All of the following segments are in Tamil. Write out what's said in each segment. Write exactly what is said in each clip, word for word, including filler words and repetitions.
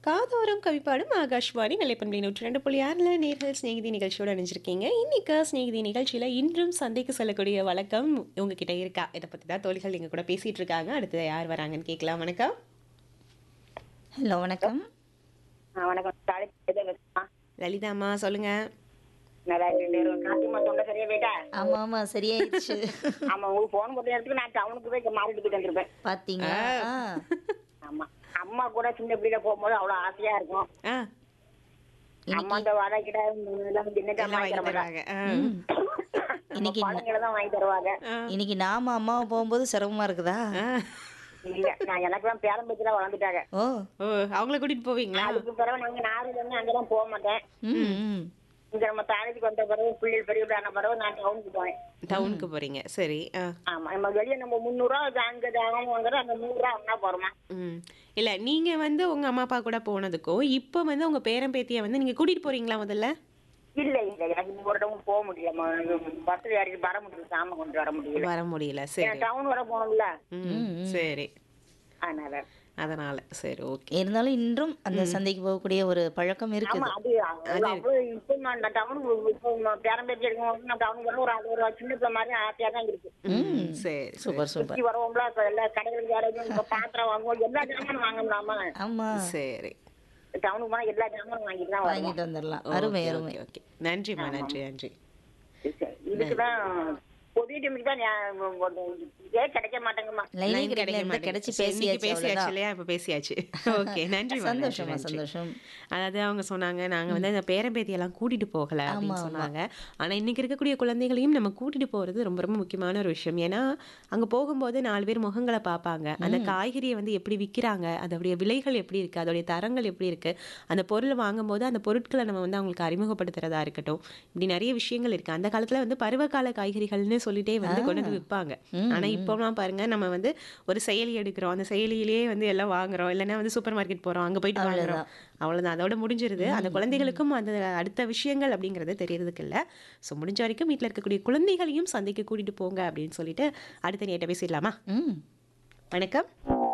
காதோறும் கவிப்பாடும் ஆகாஷ்வாணி நிலைப்பண்பலை நூற்றி ரெண்டு புள்ளி ஆறுல நேர்கள் சிநேகிதி நிகழ்ச்சியோடு அணிஞ்சிருக்கீங்க. இன்னைக்கு சிநேகிதி நிகழ்ச்சியில் இன்றும் சந்தைக்கு செல்லக்கூடிய வழக்கம் உங்ககிட்ட இருக்கா? இதை பற்றி தான் தோழிகள் எங்க கூட பேசிட்டு இருக்காங்க. அடுத்து யார் வராங்கன்னு கேட்கலாம். வணக்கம். ஹலோ வணக்கம். ஆ, வணக்கம். காலை லலிதாம்மா சொல்லுங்க. நல்லா இருக்கேன். காத்திமா தொண்டை சரியா போயிட்டா? ஆமா ஆமா சரியாயிடுச்சு. ஆமா, உங்களுக்கு போன் போட்ட இடத்துக்கு நான் டவுனுக்கு போய் மாறிட்டு போயிட்டு வந்திருப்பேன். பாத்தீங்களா? ஆ. ஆமா, அம்மா கூட சின்ன பிள்ளைல போகும்போது அவ்வளவு ஆசையா இருக்கும். ஆ அம்மா இந்த வடகிட எல்லாம் தின்னக்கா எல்லாம் வாங்கி வாங்கி தர தருவாங்க. ஆ. இன்னைக்கு பழங்களை தான் வாங்கி தருவாங்க. இன்னைக்கு நாம அம்மாவை போகும்போது சிரமமா இருக்குதா? ஆ. இல்ல, நான் எனக்கு தான் பேரம் பேச்சு தான் வளர்ந்துட்டாங்க. ஓ. ஓ அவங்கள கூட்டிட்டு போவீங்களா? அதுக்கு பிறகு நாங்க நார்ல இருந்து அங்கதான் போக மாட்டேன். ம், ம். இங்க நம்ம தாழைக்கு வந்த பிறகு பிள்ளைகள் பெரிய பிள்ளையான பிறகு நான் டவுனுக்கு போவேன். டவுனுக்கு போறீங்க. சரி. ஆ. ஆமா, நம்ம வெளியே நம்ம முந்நூறு ரூபா அங்க தாகம் வாங்குறோம், அங்க நூறு ரூபா ஒன்னா போறோமா. ம் இல்ல நீங்க வந்து உங்க அம்மா அப்பா கூட போனதுக்கும் இப்போ வந்து உங்க பேரன் பேத்தியை வந்து நீங்க கூட்டிட்டு போறீங்களா முதல்ல? இல்ல இல்ல, எனக்கு இந்த ஒரு இடமும் போக முடியல. பஸ் ஏறிட்டு வர முடியல, சாமி கொண்டு வர முடியல. வர முடியல. சரி. டவுன் வர போகணும்ல, ம் சரி. அதனால அதனால சரி ஓகே. இருந்தாலும் இன்றும் அந்த சந்தைக்கு போகக்கூடிய ஒரு பழக்கம் ஆமா. இருக்குது. அது அவ்வளவு இப்போ நான் டவுனுக்கு இப்போ பேரம்பேச்சு எடுக்கும் நான் டவுனுக்கு வர ஒரு ஒரு சின்ன பிள்ளை மாதிரி ஆசையா தான் இருக்கு. ம் சரி. Super super. சுத்தி வரவோம்ல, இப்ப எல்லா கடைகளுக்கு யாராவது இப்ப பாத்திரம் வாங்குவோம், எல்லா ஜாமானும் வாங்கலாமா. ஆமா. சரி. டவுனுக்கு போனா எல்லா ஜாமானும் வாங்கிட்டு தான் வருவோம். வாங்கிட்டு வந்துடலாம். அருமை ஓகே, அருமை. Okay, okay. நன்றிம்மா. நன்றி நன்றி. இதுக்குதான் பொது டைமுக்கு தான் இதே கிடைக்க மாட்டேங்கம்மா. லைனே லைன் கிடைக்கல. கிடைக்க இந்த மாட்டேங்குது. கிடைச்சி சரி, இன்னைக்கு பேசியாச்சு பேசியாச்சு அவ்வளவுதான். இல்லையா? இப்ப பேசியாச்சு. ஓகே நன்றி. சந்தோஷமா சந்தோஷம். அதாவது அவங்க சொன்னாங்க நாங்க வந்து இந்த பேரம்பேத்தியெல்லாம் கூட்டிட்டு போகல அப்படின்னு ஆமா, ஆமா. சொன்னாங்க. ஆனா இன்னைக்கு இருக்கக்கூடிய குழந்தைகளையும் நம்ம கூட்டிட்டு போறது ரொம்ப ரொம்ப முக்கியமான ஒரு விஷயம். ஏன்னா அங்க போகும்போது நாலு பேர் முகங்களை பார்ப்பாங்க. அந்த காய்கறியை வந்து எப்படி விற்கிறாங்க, அதோடைய விலைகள் எப்படி இருக்கு, அதோடைய தரங்கள் எப்படி இருக்கு, அந்த பொருளை வாங்கும்போது அந்த பொருட்களை நம்ம வந்து அவங்களுக்கு அறிமுகப்படுத்துறதா இருக்கட்டும், இப்படி நிறைய விஷயங்கள் இருக்கு. அந்த காலத்துல வந்து பருவகால காய்கறிகள்னு சொல்லிட்டே வந்து கொண்டு வந்து விற்பாங்க. ஆனா இப்போலாம் பாருங்க, நம்ம வந்து ஒரு செயலி எடுக்கிறோம், அந்த செயலியிலேயே வந்து எல்லாம் வாங்குறோம், இல்லைன்னா வந்து சூப்பர் மார்க்கெட் போறோம், அங்க போயிட்டு வாங்குறோம், அவ்வளவுதான், அதோட முடிஞ்சிருது. அந்த குழந்தைகளுக்கும் அந்த அடுத்த விஷயங்கள் அப்படிங்கிறது தெரியறதுக்கு இல்லை. ஸோ முடிஞ்ச வரைக்கும் வீட்டில் இருக்கக்கூடிய குழந்தைகளையும் சந்தைக்கு கூட்டிட்டு போங்க அப்படின்னு சொல்லிட்டு அடுத்த நேட்ட பேசிடலாமா? ம். வணக்கம்.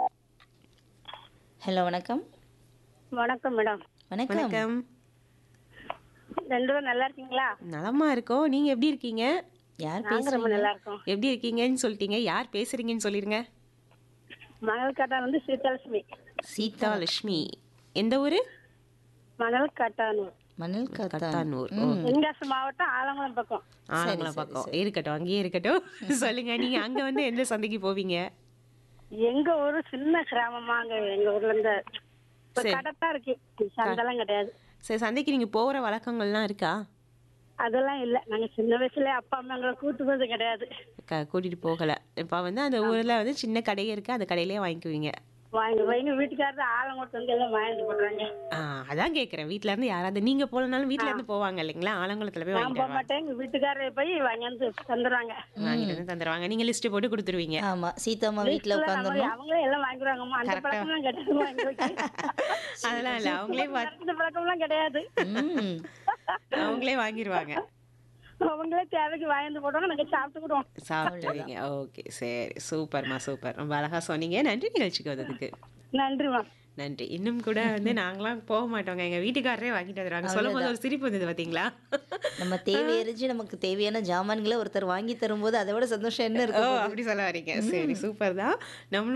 ஹலோ வணக்கம். வணக்கம் மேடம். வணக்கம். வணக்கம். ரெண்டு பேரும் நல்லா இருக்கீங்களா? நலமா இருக்கோம். நீங்க எப்படி இருக்கீங்க? யார் நாங்க ரொம்ப பேசுறீங்க? நல்லா இருக்கோம். எப்படி இருக்கீங்கன்னு சொல்லிட்டீங்க, யார் பேசுறீங்கன்னு சொல்லிருங்க. மணல் காட்டான் வந்து சீதாலட்சுமி. சீதா லட்சுமி. எந்த ஊரு? மணல் காட்டானு மணல் காத்தான். கத்தானூர். ஓ, தென்காசி மாவட்டம் ஆலங்குளம் பக்கம். ஆலங்குளம் பக்கம். இருக்கட்டும், அங்கேயே இருக்கட்டும். சொல்லுங்க, நீங்க அங்க வந்து எந்த சந்தைக்கு போவீங்க? எங்க ஊரு சின்ன கிராமமா, அங்க எங்க ஊர்ல இருந்து சரி. கடத்தா இருக்கு, சந்தெல்லாம் கிடையாது. சரி, சந்தைக்கு நீங்க போற வழக்கங்கள்லாம் இருக்கா? அதெல்லாம் இல்ல, நாங்க சின்ன வயசுல அப்பா அம்மா எங்களை கூட்டு போறது கிடையாது. க- கூட்டிட்டு போகல. இப்ப வந்து அந்த ஊர்ல வந்து சின்ன கடை இருக்கு, அந்த கடையிலேயே வாங்கிக்குவீங்க. வாங்கி எங்க வீட்டுக்காரர் ஆலங்குளத்து வந்து எல்லாம் வாங்கிட்டு போடுறாங்க. ஆ, அதான் கேக்குறேன். வீட்ல இருந்து யாராவது நீங்க போலனாலும் வீட்ல இருந்து போவாங்க இல்லைங்களா? ஆலங்குளத்துல போய் நான் வாங்கிட்டு போக வருவாங்க. மாட்டேன், எங்க வீட்டுக்காரர் போய் வாங்கி வந்து தந்துடுறாங்க. வாங்கிட்டு வந்து தந்துருவாங்க. நீங்க லிஸ்ட் போட்டு கொடுத்துருவீங்க. ஆமா, சீதாம்மா வீட்டுல உட்காந்துடணும். அவங்களே எல்லாம் வாங்கிடுவாங்கம்மா. அந்த Correct ஆ. பழக்கம்லாம் கிடையாது. வாங்கி வைக்க. அதெல்லாம் இல்ல, அவங்களே வா- இந்த பழக்கம்லாம் கிடையாது. ம். அவங்களே வாங்கிடுவாங்க. அவங்களே தேவைக்கு வாங்கி போடுவாங்க, நாங்க சாப்பிட்டுக்கிடுவோம். சாப்பிட்டுருவீங்க. ஓகே சரி, சூப்பர்மா சூப்பர். ரொம்ப அழகா சொன்னீங்க. நன்றி நிகழ்ச்சிக்கு வந்ததுக்கு. நன்றிமா. நன்றி. இன்னும் கூட வந்து நாங்களாம் போக மாட்டோங்க, எங்க வீட்டுக்காரரே வாங்கிட்டு வந்துடுவாங்க. சொல்லும் போது ஒரு சிரிப்பு வந்தது பாத்தீங்களா? நம்ம தேவையறிஞ்சு நமக்கு தேவையான ஜாமான்களை ஒருத்தர் வாங்கி தரும்போது அதை விட சந்தோஷம் என்ன ஓ இருக்கு? அப்படி சொல்ல வரீங்க. சரி, சூப்பர் தான். நம்ம